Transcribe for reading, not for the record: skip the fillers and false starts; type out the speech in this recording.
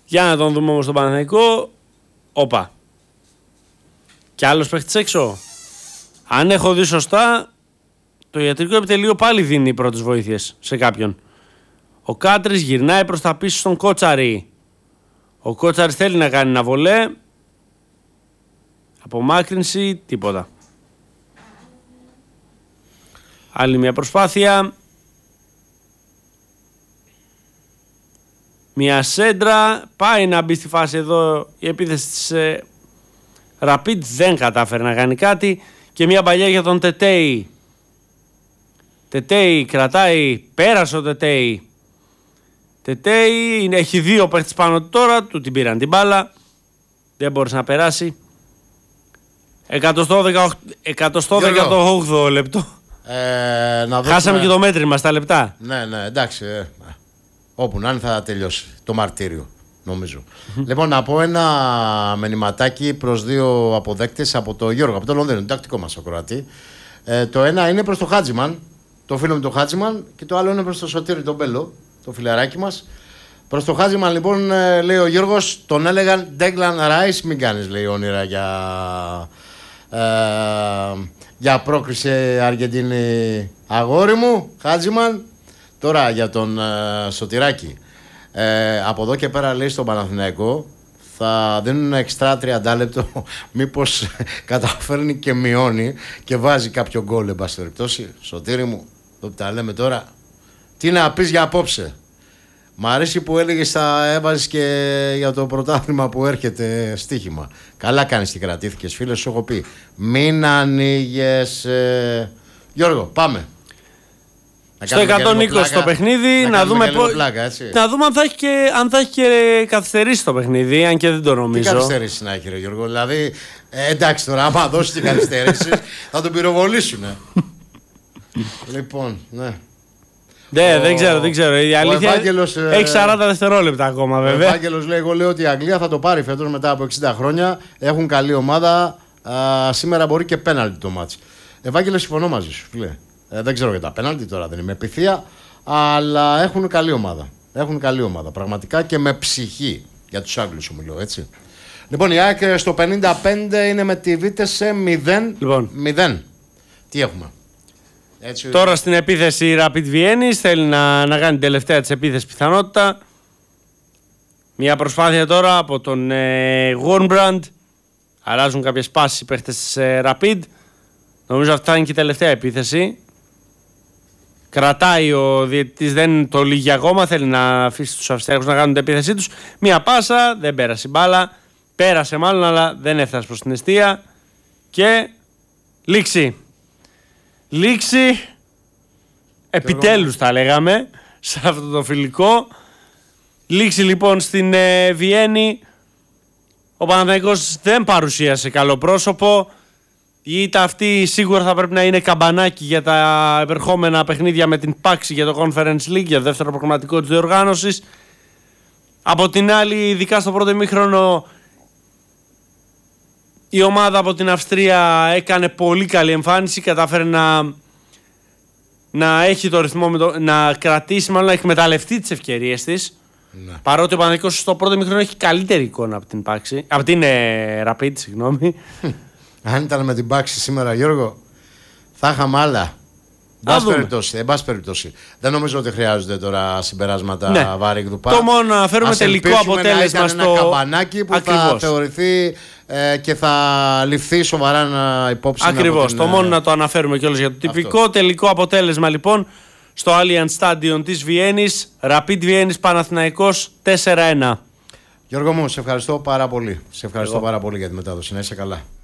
Για να τον δούμε όμως τον Παναθηναϊκό. Όπα. Κι άλλος παίχτης έξω. Αν έχω δει σωστά, το ιατρικό επιτελείο πάλι δίνει πρώτες βοήθειες σε κάποιον. Ο Κάτρης γυρνάει προς τα πίσω στον Κότσαρη. Ο Κότσαρης θέλει να κάνει ένα βολέ. Απομάκρυνση, τίποτα. Άλλη μια προσπάθεια. Μια σέντρα. Πάει να μπει στη φάση εδώ η επίθεση της Rapid. Δεν κατάφερε να κάνει κάτι. Και μια παλιά για τον Τετέι. Τετέι κρατάει. Πέρασε ο Τετέι. Τετέι έχει δύο παίχτες πάνω του τώρα. Του την πήραν την μπάλα. Δεν μπορούσε να περάσει. 118 λεπτό. Χάσαμε και το μέτρημα στα λεπτά. Ναι, εντάξει. Όπου να είναι θα τελειώσει το μαρτύριο, νομίζω. Λοιπόν, να πω ένα μηνυματάκι προς δύο αποδέκτες από το Γιώργο, από το Λονδίνο, το τακτικό μας ακροατή. Το ένα είναι προς το Χάτζιμαν, το φίλο μου το Χάτζιμαν, και το άλλο είναι προς το Σωτήρη τον Μπέλο, το φιλαράκι μας. Προς το Χάτζιμαν, λοιπόν, λέει ο Γιώργος, τον έλεγαν Declan Rice, μην κάνεις, λέει, όνειρα για πρόκριση Αργεντίνη, αγόρι μου, Χάτζιμαν. Τώρα για τον Σωτηράκη. Από εδώ και πέρα, λέει, στον Παναθηναϊκό θα δίνουν εξτρά 30 λεπτό. Μήπως καταφέρνει και μειώνει και βάζει κάποιο γκολ, εν πάση περιπτώσει. Σωτήρη μου, το που τα λέμε τώρα, τι να πεις για απόψε. Μ' αρέσει που έλεγες θα έβαζες και για το πρωτάθλημα που έρχεται στοίχημα. Καλά κάνεις και κρατήθηκες, φίλε, σου έχω πει. Μην ανοίγες. Γιώργο, πάμε. Στο 120 το παιχνίδι, να δούμε αν θα έχει και καθυστερήσει το παιχνίδι, αν και δεν το νομίζω. Τι καθυστερήσει να έχει, ρε Γιώργο, δηλαδή, εντάξει τώρα, άμα δώσει την καθυστερήσει θα τον πυροβολήσουν. Λοιπόν, ναι. Δεν ξέρω. Η αλήθεια έχει 40 δευτερόλεπτα ακόμα, βέβαια. Ο Ευάγγελος λέει: εγώ λέω ότι η Αγγλία θα το πάρει φέτος μετά από 60 χρόνια. Έχουν καλή ομάδα. Σήμερα μπορεί και πέναλτι το μάτς. Ευάγγελε, συμφωνώ μαζί σου, φίλε. Δεν ξέρω για τα πέναλτι τώρα, δεν είμαι πειθία. Αλλά έχουν καλή ομάδα. Έχουν καλή ομάδα. Πραγματικά και με ψυχή. Για τους Άγγλους σου μιλώ, έτσι. Λοιπόν, η ΑΕΚ στο 55 είναι με τη Βίτε σε 0. Τι έχουμε. Έτσι, τώρα στην επίθεση η Rapid Βιέννης θέλει να κάνει την τελευταία της επίθεση πιθανότητα. Μια προσπάθεια τώρα από τον Γόρνμπραντ. Αλλάζουν κάποιες πάσεις οι παίχτες της Rapid. Νομίζω αυτή θα είναι και η τελευταία επίθεση. Κρατάει ο διαιτητής, δεν το λύγει ακόμα. Θέλει να αφήσει τους Αυστριακούς να κάνουν την επίθεσή τους. Μια πάσα, δεν πέρασε η μπάλα. Πέρασε μάλλον, αλλά δεν έφτασε προς την εστία. Και λήξη. Λήξη, επιτέλους θα λέγαμε, σε αυτό το φιλικό. Λήξη λοιπόν στην Βιέννη. Ο Παναθηναϊκός δεν παρουσίασε καλό πρόσωπο. Η ήττα αυτή σίγουρα θα πρέπει να είναι καμπανάκι για τα επερχόμενα παιχνίδια με την Πάξη για το Conference League, για το δεύτερο προγραμματικό της διοργάνωσης. Από την άλλη, ειδικά στο πρώτο ημίχρονο, η ομάδα από την Αυστρία έκανε πολύ καλή εμφάνιση, κατάφερε να έχει το ρυθμό, να κρατήσει, μάλλον να εκμεταλλευτεί τις ευκαιρίες της. Ναι. Παρότι ο Παναθηναϊκός στο πρώτο ημίχρονο έχει καλύτερη εικόνα από την Πάξη, από την Rapid, συγγνώμη. Αν ήταν με την Πάξη σήμερα, Γιώργο, θα είχαμε άλλα. Εν πάση περιπτώσει. Δεν νομίζω ότι χρειάζονται τώρα συμπεράσματα βάρη-γδουπά. Το μόνο να φέρουμε τελικό αποτέλεσμα στο ένα καμπανάκι που θα θεωρηθεί και θα ληφθεί σοβαρά υπόψη. Ακριβώς. Το μόνο να το αναφέρουμε κιόλας για το τυπικό. Αυτό. Τελικό αποτέλεσμα λοιπόν στο Allianz Stadion της Βιέννης. Rapid Βιέννης Παναθηναϊκός 4-1. Γιώργο μου, σε ευχαριστώ πάρα πολύ. Σε ευχαριστώ πάρα πολύ για τη μετάδοση. Να είσαι καλά.